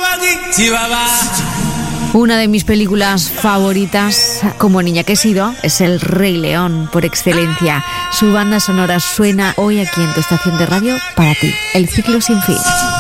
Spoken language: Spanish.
Una de mis películas favoritas como niña que he sido es El Rey León, por excelencia. Su banda sonora suena hoy aquí en tu estación de radio para ti, El Ciclo Sin Fin.